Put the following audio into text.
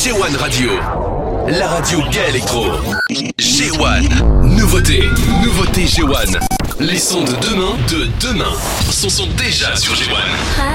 G1 Radio, la radio gay électro. G1, nouveauté G1. Les sons de demain sont déjà sur G1.